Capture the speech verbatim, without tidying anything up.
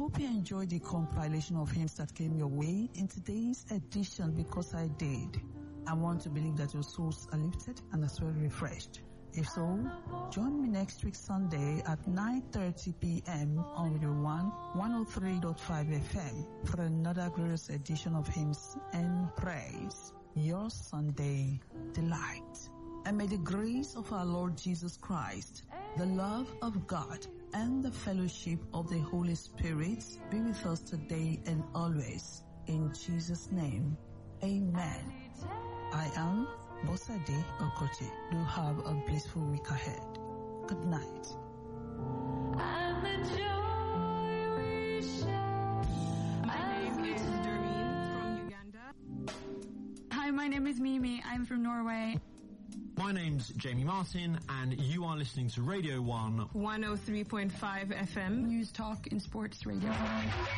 hope you enjoyed the compilation of hymns that came your way in today's edition, because I did. I want to believe that your souls are lifted and as well refreshed. If so, join me next week Sunday at nine thirty p.m. on Radio one, one oh three point five F M for another glorious edition of Hymns and Praise, your Sunday delight. And may the grace of our Lord Jesus Christ, the love of God, and the fellowship of the Holy Spirit be with us today and always. In Jesus' name, amen. I am Bosade Okoche. Do have a blissful week ahead. Good night. And the joy we share. My name is Doreen from Uganda. Hi, my name is Mimi. I'm from Norway. My name's Jamie Martin, and you are listening to Radio one. one oh three point five F M. News Talk in Sports Radio.